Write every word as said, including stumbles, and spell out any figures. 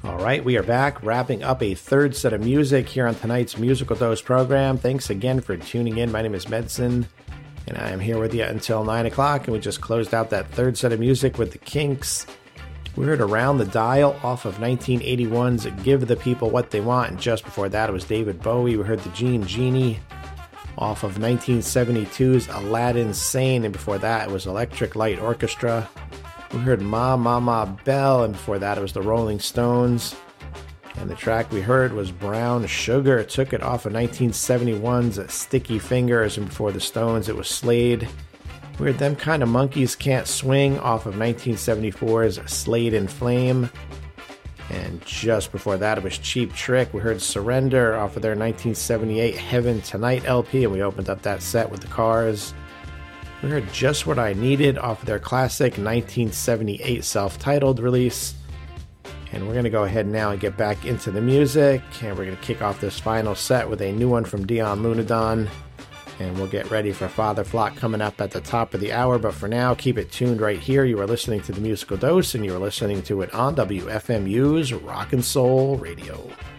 All right, we are back, wrapping up a third set of music here on tonight's Musical Dose program. Thanks again for tuning in. My name is Medson, and I am here with you until nine o'clock, and we just closed out that third set of music with the Kinks. We heard Around the Dial off of nineteen eighty-one's Give the People What They Want, and just before that it was David Bowie. We heard the Gene Genie off of nineteen seventy-two's Aladdin Sane, and before that it was Electric Light Orchestra. We heard Ma Ma Ma Belle, and before that it was the Rolling Stones. And the track we heard was Brown Sugar. Took it off of nineteen seventy-one's Sticky Fingers, and before the Stones it was Slade. We heard Them Kind of Monkeys Can't Swing off of nineteen seventy-four's Slade in Flame. And just before that it was Cheap Trick. We heard Surrender off of their nineteen seventy-eight Heaven Tonight L P, and we opened up that set with the Cars. We heard Just What I Needed off of their classic nineteen seventy-eight self-titled release. And we're going to go ahead now and get back into the music. And we're going to kick off this final set with a new one from Dion Lunadon. And we'll get ready for Father Flock coming up at the top of the hour. But for now, keep it tuned right here. You are listening to The Musical Dose, and you are listening to it on W F M U's Rock and Soul Radio.